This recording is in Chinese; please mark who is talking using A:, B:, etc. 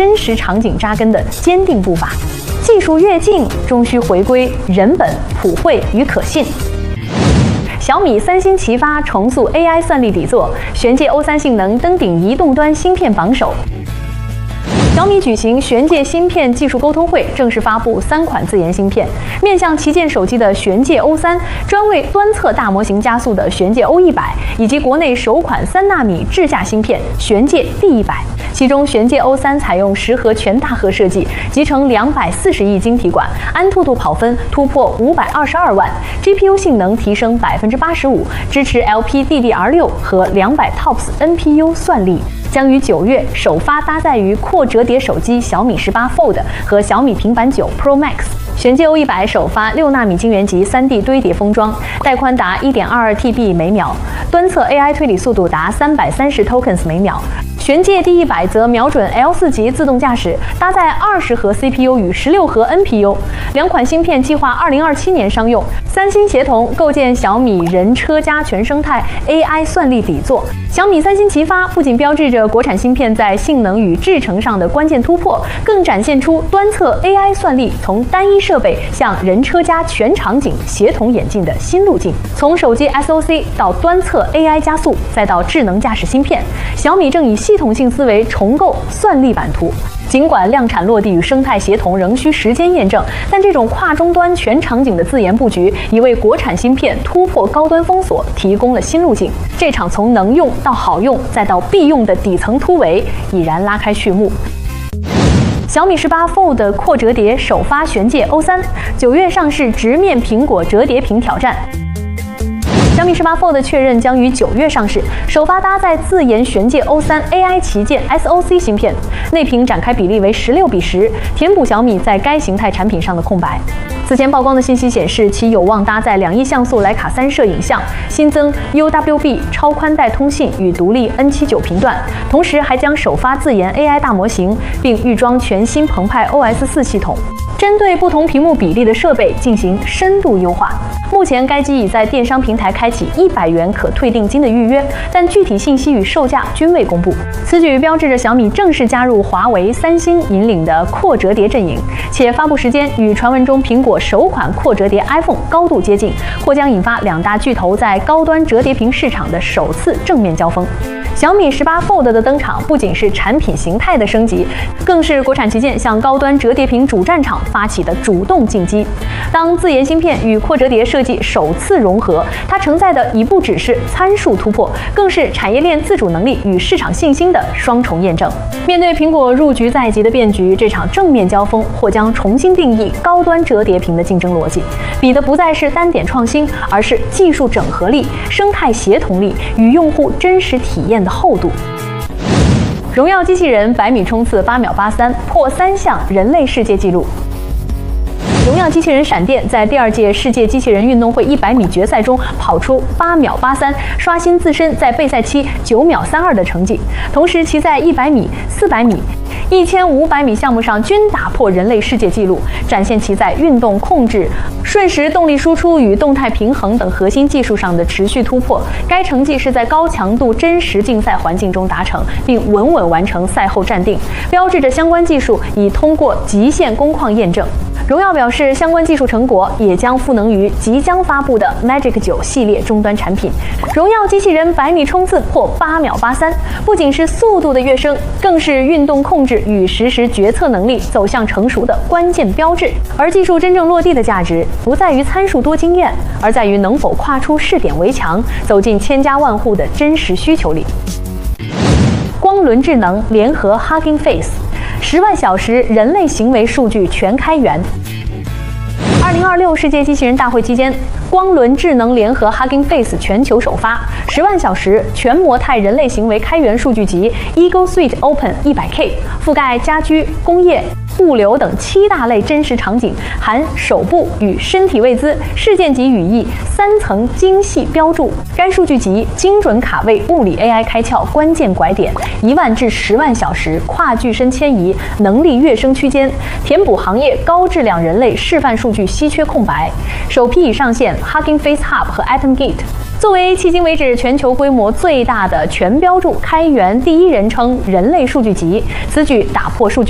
A: 真实场景扎根的坚定步伐。技术跃进，终须回归人本、普惠与可信。小米、三星齐发重塑 AI 算力底座，玄界 O3 性能登顶移动端芯片榜首。小米举行玄界芯片技术沟通会，正式发布3款自研芯片，面向旗舰手机的玄界 O3，专为端侧大模型加速的玄界 O100，以及国内首款3纳米智驾芯片玄界 D100。其中，玄界 O3 采用10核全大核设计，集成240亿晶体管，安兔兔跑分突破522万 ，GPU 性能提升85%，支持 LPDDR6和200 TOPS NPU 算力。将于9月首发搭载于扩折叠手机小米18 Fold 和小米平板9 Pro Max。玄界 O100 首发6纳米晶圆级3D 堆叠封装，带宽达 1.22 TB 每秒，端侧 AI 推理速度达330 tokens 每秒。玄界 D100 则瞄准 L4 级自动驾驶，搭载20核 CPU 与16核 NPU， 2款芯片计划2027年商用。三星协同构建小米人车家全生态 AI 算力底座。小米、三星齐发，不仅标志着国产芯片在性能与制程上的关键突破，更展现出端侧 AI 算力从单一设备向人车家全场景协同演进的新路径。从手机 SoC 到端侧 AI 加速，再到智能驾驶芯片，小米正以系统性思维重构算力版图。尽管量产落地与生态协同仍需时间验证，但这种跨终端全场景的自研布局，已为国产芯片突破高端封锁提供了新路径。这场从能用到好用再到必用的底层突围，已然拉开序幕。小米18 Fold 扩折叠首发玄界 O3，9月上市，直面苹果折叠屏挑战。小米18 Fold 确认将于9月上市，首发搭载自研玄界 O3 AI 旗舰 SoC 芯片，内屏展开比例为16:10，填补小米在该形态产品上的空白。此前曝光的信息显示，其有望搭载2亿像素徕卡3摄影像，新增 UWB 超宽带通信与独立 N79频段，同时还将首发自研 AI 大模型，并预装全新澎湃 OS4 系统，针对不同屏幕比例的设备进行深度优化。目前该机已在电商平台开启100元可退定金的预约，但具体信息与售价均未公布。此举标志着小米正式加入华为、三星引领的扩折叠阵营，且发布时间与传闻中苹果首款扩折叠 iPhone 高度接近，或将引发2大巨头在高端折叠屏市场的首次正面交锋。小米18 Fold 的登场不仅是产品形态的升级，更是国产旗舰向高端折叠屏主战场发起的主动进击。当自研芯片与扩折叠设计首次融合，它承载的已不只是参数突破，更是产业链自主能力与市场信心的双重验证。面对苹果入局在即的变局，这场正面交锋或将重新定义高端折叠屏的竞争逻辑，比的不再是单点创新，而是技术整合力、生态协同力与用户真实体验的厚度。荣耀机器人100米冲刺8秒83，破3项人类世界纪录。荣耀机器人闪电在第2届世界机器人运动会100米决赛中跑出8秒83，刷新自身在备赛期9秒32的成绩。同时，其在100米、400米、1500米项目上均打破人类世界纪录，展现其在运动控制、瞬时动力输出与动态平衡等核心技术上的持续突破。该成绩是在高强度真实竞赛环境中达成，并稳稳完成赛后站定，标志着相关技术已通过极限工况验证。荣耀表示，相关技术成果也将赋能于即将发布的 Magic 9系列终端产品。荣耀机器人100米冲刺破8秒83，不仅是速度的跃升，更是运动控制与实时决策能力走向成熟的关键标志。而技术真正落地的价值，不在于参数多惊艳，而在于能否跨出试点围墙，走进千家万户的真实需求里。光轮智能联合 Hugging Face，10万小时人类行为数据全开源。2026世界机器人大会期间，光轮智能联合 Hugging Face 全球首发，10万小时全模态人类行为开源数据集 Eagle Suite Open 100K， 覆盖家居、工业、物流等7大类真实场景，含手部与身体位姿、事件级语义、3层精细标注。该数据集精准卡位物理 AI 开窍关键拐点，1万至10万小时跨具身迁移能力跃升区间，填补行业高质量人类示范数据稀缺空白。首批已上线 Hugging Face Hub 和 AtomGate。作为迄今为止全球规模最大的全标注开源第一人称人类数据集，此举打破数据